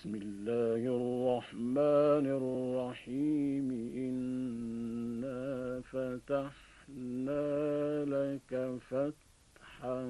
بسم الله الرحمن الرحيم إنا فتحنا لك فتحا